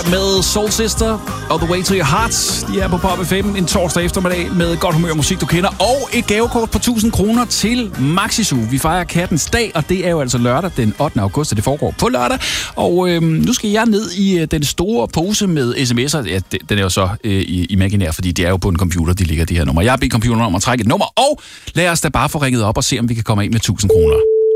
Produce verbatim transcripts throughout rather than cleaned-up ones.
Med Soul Sister og The Way to Your Heart. De er på Pop F M en torsdag eftermiddag med godt humør og musik, du kender. Og et gavekort på tusind kroner til Maxi Zoo. Vi fejrer kattens dag, og det er jo altså lørdag den ottende august, og det foregår på lørdag. Og øhm, nu skal jeg ned i øh, den store pose med sms'er. Ja, den er jo så øh, imaginær, fordi det er jo på en computer, de ligger de her numre. Jeg har bedt computeren om at trække et nummer, og lad os da bare få ringet op og se, om vi kan komme ind med tusind kroner.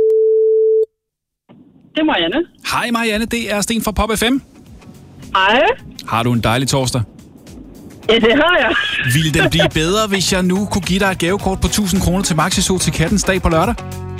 Det er Marianne. Hej Marianne, det er Sten fra Pop F M. Hej. Har du en dejlig torsdag? Ja, det har jeg. Ville den blive bedre, hvis jeg nu kunne give dig et gavekort på tusind kroner til Maxi Zoo til kattens dag på lørdag?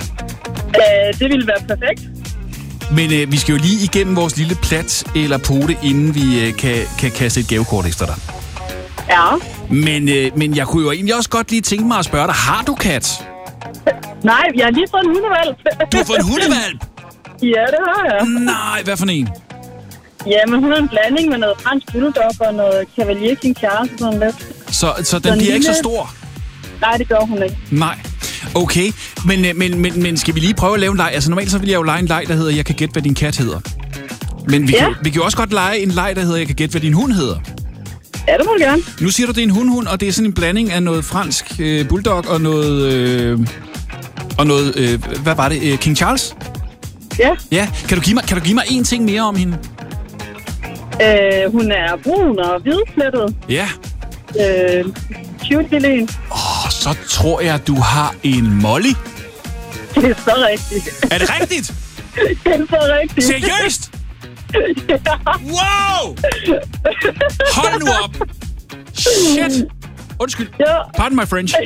Uh, det ville være perfekt. Men øh, vi skal jo lige igennem vores lille plat eller pote, inden vi øh, kan, kan kaste et gavekort efter dig. Ja. Men, øh, men jeg kunne jo egentlig også godt lige tænke mig at spørge dig, har du kat? Nej, jeg har lige fået en hundevalp. Du har fået en hundevalp? Ja, det har jeg. Nej, hvad for en? Ja, men hun er en blanding med noget fransk bulldog og noget Cavalier King Charles og sådan lidt. Så, så den bliver ikke så stor? Nej, det gør hun ikke. Nej. Okay, men, men, men, men skal vi lige prøve at lave en leg? Altså normalt så vil jeg jo lege en leg, der hedder, jeg kan gætte, hvad din kat hedder. Men vi, ja. kan, vi kan jo også godt lege en leg, der hedder, jeg kan gætte, hvad din hund hedder. Ja, det må du gerne. Nu siger du, det er en hundhund, og det er sådan en blanding af noget fransk øh, bulldog og noget... Øh, og noget... Øh, hvad var det? Øh, King Charles? Ja. Ja, kan du give mig, kan du give mig én ting mere om hende? Øh, hun er brun og hvidplettet. Ja. Øh, cute lille en. Åh, oh, så tror jeg, du har en Molly. Det er så rigtigt. Er det rigtigt? Det er så rigtigt. Seriøst? Ja. Wow! Hold nu op! Shit! Undskyld. Ja. Pardon my French.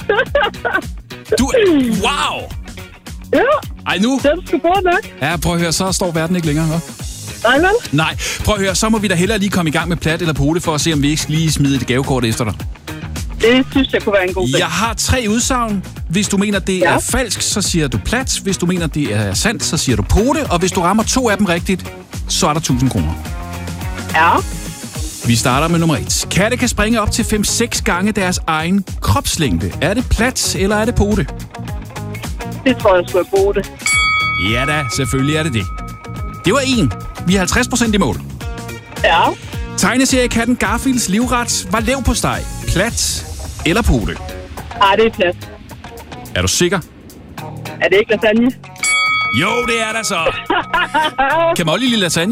Du... Wow! Ja. Ej, nu... Det er sgu godt nok. Ja, prøv at høre, så står verden ikke længere, hva'? Nej, vel? Nej, prøv at høre, så må vi da hellere lige komme i gang med plat eller pote, for at se, om vi ikke skal lige smide et gavekort efter dig. Det synes jeg kunne være en god ting. Jeg har tre udsagn. Hvis du mener, det ja. er falsk, så siger du plat. Hvis du mener, det er sandt, så siger du pote. Og hvis du rammer to af dem rigtigt, så er der tusind kroner. Ja. Vi starter med nummer et. Katte kan springe op til fem til seks gange deres egen kropslængde. Er det plat, eller er det pote? Det tror jeg skulle være pote. Ja da, selvfølgelig er det det. Det var en. Vi er halvtreds procent i mål. Ja. Tegneseriekatten Garfields livret var leverpostej. Plat eller pote? Ah, det er plat. Er du sikker? Er det ikke lasagne? Jo, det er der så. Kan Molly lide lasagne?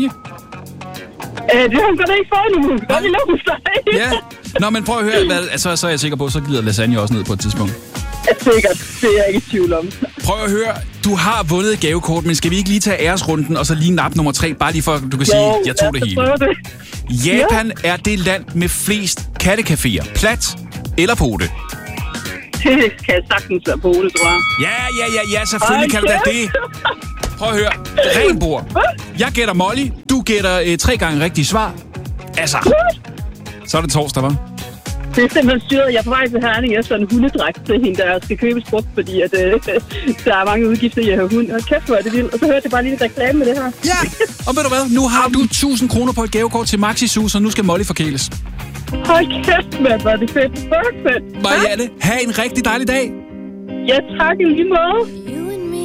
Øh, det har hun godt ikke fået nu. Godt lide leverpostej. Ja. Nå, men prøv at høre. Hvad, altså, så er jeg sikker på, så glider lasagne også ned på et tidspunkt. Ja, sikkert. Det er jeg ikke i tvivl om. Prøv at høre. Du har vundet et gavekort, men skal vi ikke lige tage æresrunden og så lige nap nummer tre, bare lige for, at du kan sige, jo, jeg tog det hele. Det. Japan ja. er det land med flest kattekaféer. Plat eller pote? Det kan sagtens være pote, tror jeg. Ja, ja, ja, ja, selvfølgelig kan du da det. Prøv at høre. Ren bord. Jeg gætter Molly. Du gætter øh, tre gange rigtige svar. Altså. Så er det torsdag, hva'? Det er simpelthen styret. Jeg er på vej til Herning efter en hundedragt til hende, der skal købes brugt, fordi at, øh, der er mange udgifter i at have hund. Og kæft, hvor er det vildt. Og så hørte jeg bare lige lidt reklame med det her. Ja, og ved du hvad? Nu har du tusind kroner på et gavekort til Maxi Zoo, så nu skal Molly forkæles. Hold kæft, mand, hvor er det fedt. Perfekt. Marianne, have en rigtig dejlig dag. Ja, tak i lige måde.